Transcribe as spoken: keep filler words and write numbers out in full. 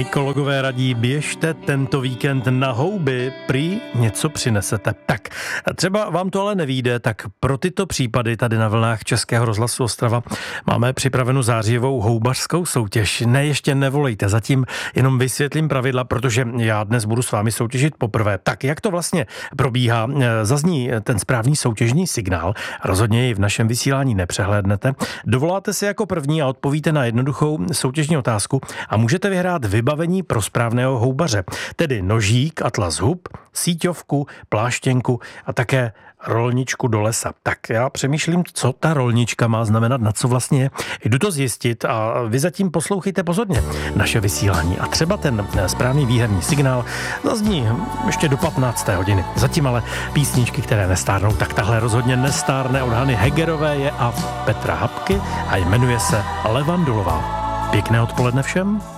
Mykologové radí, běžte tento víkend na houby, prý něco přinesete. Tak, třeba vám to ale nevíde, tak pro tyto případy tady na vlnách Českého rozhlasu Ostrava máme připravenou zářijovou houbařskou soutěž. Ne, ještě nevolejte, zatím jenom vysvětlím pravidla, protože já dnes budu s vámi soutěžit poprvé. Tak, jak to vlastně probíhá? Zazní ten správný soutěžní signál, rozhodně ji v našem vysílání nepřehlédnete. Dovoláte si jako první a odpovíte na jednoduchou soutěžní otázku a můžete vyhrát vybavení pro správného houbaře, tedy nožík, atlas hub, síťovku, pláštěnku a také rolničku do lesa. Tak já přemýšlím, co ta rolnička má znamenat, na co vlastně je. Jdu to zjistit a vy zatím poslouchejte pozorně naše vysílání a třeba ten správný výherní signál zazní ještě do patnácté hodiny. Zatím ale písničky, které nestárnou, tak tahle rozhodně nestárne od Hany Hegerové je a Petra Habky a jmenuje se Levandulová. Pěkné odpoledne všem.